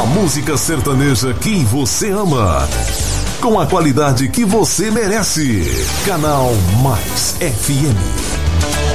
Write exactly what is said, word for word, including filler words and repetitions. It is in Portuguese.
música sertaneja que você ama, com a qualidade que você merece. Canal Mais F M.